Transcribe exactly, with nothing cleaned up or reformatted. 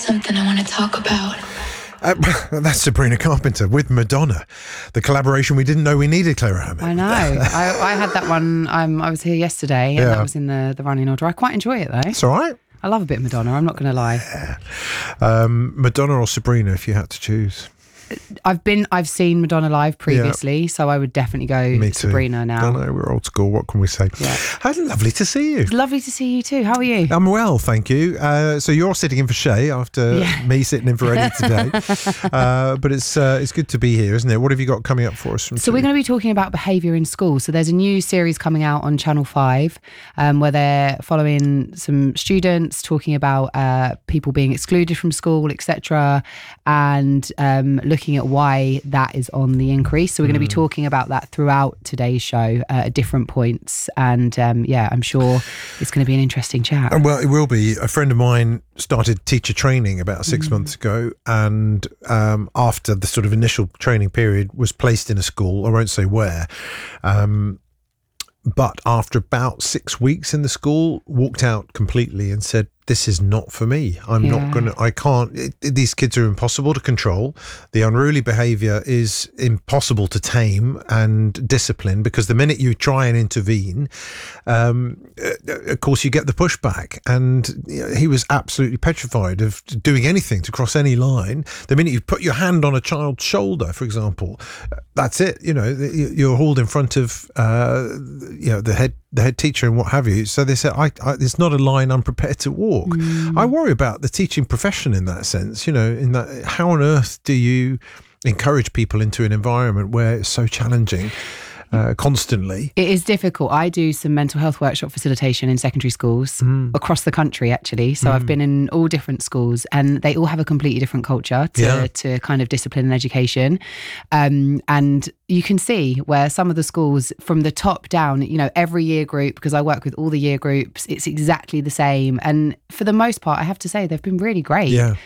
something I want to talk about. Uh, that's Sabrina Carpenter with Madonna, the collaboration we didn't know we needed, Clara Hammett. I know. I, I had that one. Um, I was here yesterday, and Yeah. that was in the, the running order. I quite enjoy it, though. It's all right. I love a bit of Madonna, I'm not going to lie. Yeah. Um, Madonna or Sabrina, if you had to choose? I've been, I've seen Madonna live previously, yeah. so I would definitely go Me Sabrina too. now. I know, we're old school. What can we say? Yeah. How lovely to see you. It's lovely to see you too. How are you? I'm well, thank you. Uh, so you're sitting in for Shay after Yeah. me sitting in for Eddie today. uh, but it's uh, it's good to be here, isn't it? What have you got coming up for us? From So two? we're going to be talking about behaviour in school. So there's a new series coming out on Channel five um, where they're following some students talking about uh, people being excluded from school, et cetera, and um, looking at why that is on the increase. So we're going to be talking about that throughout today's show uh, at different points. And um, yeah, I'm sure it's going to be an interesting chat. Uh, Well, it will be. A friend of mine started teacher training about six mm. months ago, and um, after the sort of initial training period, was placed in a school. I won't say where. Um, but after about six weeks in the school, walked out completely and said, this is not for me. I'm Yeah. not going to, I can't, it, these kids are impossible to control. The unruly behaviour is impossible to tame and discipline, because the minute you try and intervene, um, of course you get the pushback. And you know, he was absolutely petrified of doing anything to cross any line. The minute you put your hand on a child's shoulder, for example, that's it. You know, you're hauled in front of, uh, you know, the head the head teacher and what have you. So they said, I, I, it's not a line I'm prepared to walk. Mm. I worry about the teaching profession in that sense, you know, in that, how on earth do you encourage people into an environment where it's so challenging uh, constantly? It is difficult. I do some mental health workshop facilitation in secondary schools mm. across the country, actually. So mm. I've been in all different schools, and they all have a completely different culture to, yeah. to kind of discipline and education. Um, and you can see where some of the schools from the top down, you know, every year group, because I work with all the year groups, it's exactly the same. And for the most part, I have to say, they've been really great. Yeah.